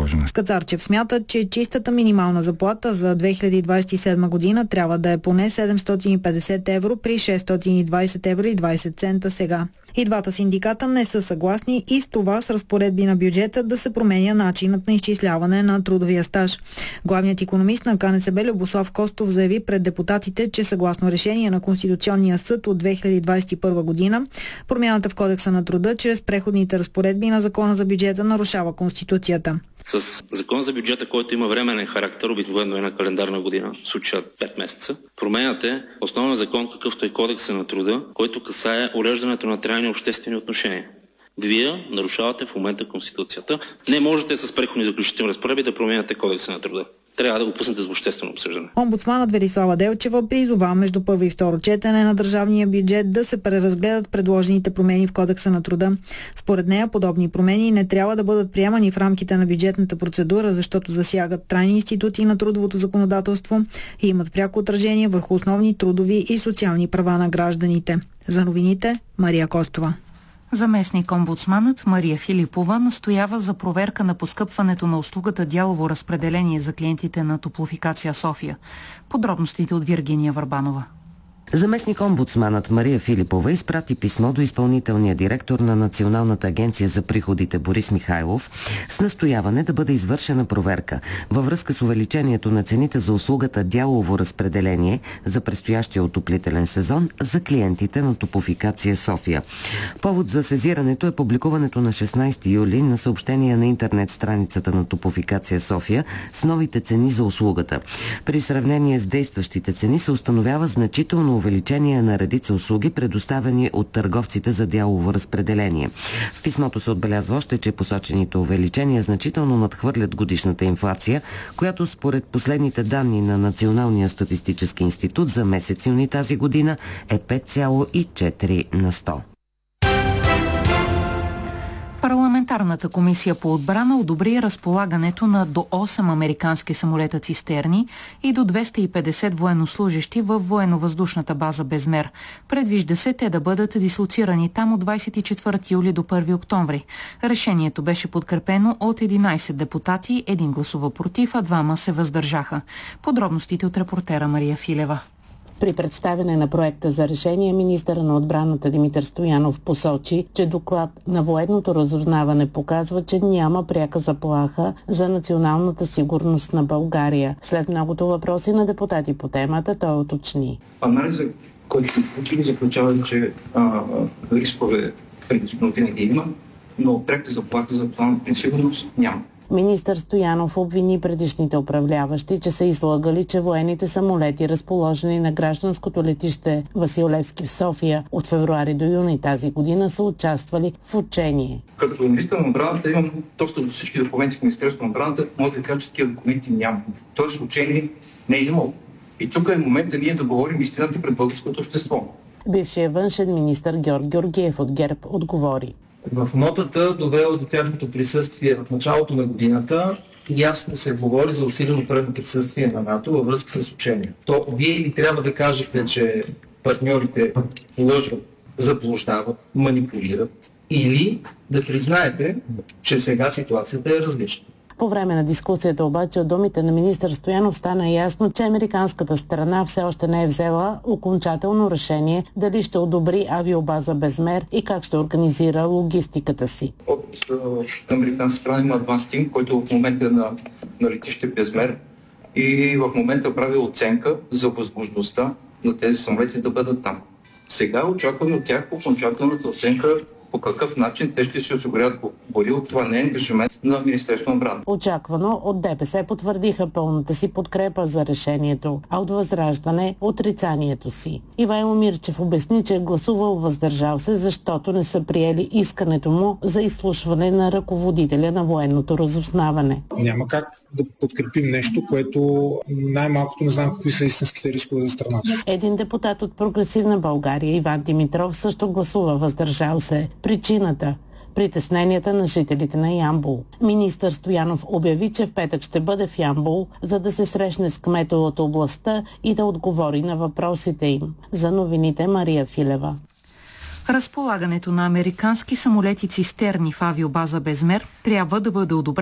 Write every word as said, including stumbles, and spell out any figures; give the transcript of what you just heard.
предложена. Кацарчев смята, че чистата минимална заплата за две хиляди двадесет и седма година трябва да е поне седемстотин и петдесет евро при шестстотин и двадесет евро и двадесет цента сега. И двата синдиката не са съгласни и с това с разпоредби на бюджета да се променя начинът на изчисляване на трудовия стаж. Главният икономист на КНСБ Любослав Костов заяви пред депутатите, че съгласно решение на Конституционния съд от две хиляди двадесет и първа година, промяната в Кодекса на труда чрез преходните разпоредби на Закона за бюджета нарушава Конституцията. С Закон за бюджета, който има временен характер, обикновено е на календарна година, в случая пет месеца, променяте основен закон, какъвто е Кодекса на труда, който касае уреждането на трайни обществени отношения. Вие нарушавате в момента Конституцията. Не можете с преходни заключителни разпоредби да променяте Кодекса на труда. Трябва да го пуснете за обществено обсъждане. Омбудсманът Велислава Делчева призова между първо и второ четене на държавния бюджет да се преразгледат предложените промени в Кодекса на труда. Според нея подобни промени не трябва да бъдат приемани в рамките на бюджетната процедура, защото засягат трайни институти на трудовото законодателство и имат пряко отражение върху основни трудови и социални права на гражданите. За новините Мария Костова. Заместник-омбудсманът Мария Филипова настоява за проверка на поскъпването на услугата дялово разпределение за клиентите на Топлофикация София. Подробностите от Виргиния Върбанова. Заместник-омбудсманът Мария Филипова изпрати писмо до изпълнителния директор на Националната агенция за приходите Борис Михайлов с настояване да бъде извършена проверка във връзка с увеличението на цените за услугата дялово разпределение за предстоящия отоплителен сезон за клиентите на Топлофикация София. Повод за сезирането е публикуването на шестнадесети юли на съобщение на интернет страницата на Топлофикация София с новите цени за услугата. При сравнение с действащите цени се установява значително увеличение на редица услуги, предоставени от търговците за дялово разпределение. В писмото се отбелязва още, че посочените увеличения значително надхвърлят годишната инфлация, която според последните данни на Националния статистически институт за месец юни тази година е пет цяло и четири на сто. Парламентарната комисия по отбрана одобри разполагането на до осем американски самолета цистерни и до двеста и петдесет военнослужещи във военновъздушната база Безмер. Предвижда се те да бъдат дислоцирани там от двадесет и четвърти юли до първи октомври. Решението беше подкрепено от единадесет депутати, един гласува против, а двама се въздържаха. Подробностите от репортера Мария Филева. При представяне на проекта за решение министър на отбраната Димитър Стоянов посочи, че доклад на военното разузнаване показва, че няма пряка заплаха за националната сигурност на България. След многото въпроси на депутати по темата, той уточни. Анализът, който сме получили, заключава, че а, рискове принципно винаги има, но пряка заплаха за националната сигурност няма. Министър Стоянов обвини предишните управляващи, че са излагали, че военните самолети, разположени на гражданското летище Васил Левски в София от февруари до юни тази година, са участвали в учение. Като министър на отбраната имам достъп до всички документи в Министерството на отбраната, мога да кажа, че такива документи няма. Тоест учение не е имало. И тук е момента ние да говорим истината пред българското общество. Бившият външен министър Георг Георгиев от ГЕРБ отговори. В нотата, довела до тяхното присъствие в началото на годината, ясно се говори за усилено предно присъствие на НАТО във връзка с учения. То вие или трябва да кажете, че партньорите лъжат, заблуждават, манипулират, или да признаете, че сега ситуацията е различна. По време на дискусията обаче от думите на министър Стоянов стана ясно, че американската страна все още не е взела окончателно решение дали ще одобри авиобаза Безмер и как ще организира логистиката си. От американска страна има адванс тим, който в момента е на, на летище Безмер и в момента прави оценка за възможността на тези самолети да бъдат там. Сега очакваме от тях окончателната оценка по какъв начин те ще се осигурят гориво. Това не е ангажимент на Министерството на отбраната. Очаквано от ДПС потвърдиха пълната си подкрепа за решението, а от Възраждане отрицанието си. Ивайло Мирчев обясни, че е гласувал въздържал се, защото не са приели искането му за изслушване на ръководителя на военното разузнаване. Няма как да подкрепим нещо, което най-малкото не знам какви са истинските рискове за страната. Един депутат от Прогресивна България, Иван Димитров, също гласува въздържал се. Причината – притесненията на жителите на Ямбол. Министър Стоянов обяви, че в петък ще бъде в Ямбол, за да се срещне с кмета от областта и да отговори на въпросите им. За новините Мария Филева. Разполагането на американски самолети цистерни в авиобаза Безмер трябва да бъде одобрено